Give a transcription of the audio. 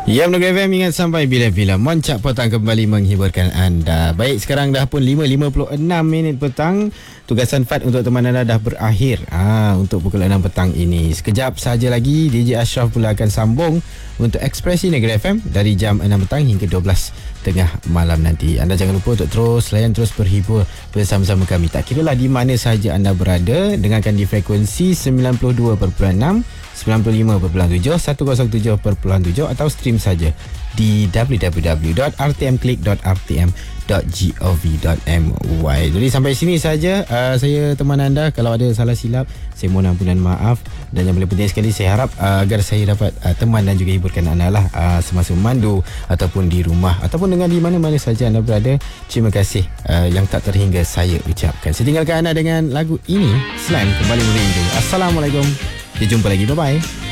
Ya, Menunggu FM ingat sampai bila-bila. Moncak petang kembali menghiburkan anda. Baik, sekarang dah pun 5.56 minit petang. Tugasan Fat untuk teman anda dah berakhir untuk pukul 6 petang ini. Sekejap saja lagi DJ Ashraf pula akan sambung untuk Ekspresi Negeri FM dari jam 6 petang hingga 12 tengah malam nanti. Anda jangan lupa untuk terus layan, terus berhibur bersama-sama kami. Tak kiralah di mana sahaja anda berada, dengarkan di frekuensi 92.6, 95.7, 107.7 atau stream saja di www.rtmklik.rtm.gov.my. Jadi sampai sini saja saya teman anda. Kalau ada salah silap, saya mohon ampunan maaf. Dan yang paling penting sekali, saya harap agar saya dapat teman dan juga hiburkan anda lah semasa memandu ataupun di rumah ataupun dengan di mana-mana saja anda berada. Terima kasih yang tak terhingga saya ucapkan. Saya tinggalkan anda dengan lagu ini. Selain kembali merindu. Assalamualaikum. Kita jumpa lagi. Bye-bye.